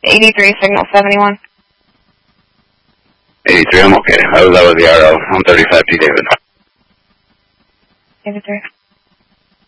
83, signal 71. 83, I'm okay. That was the RL. I'm 35P, David. 83.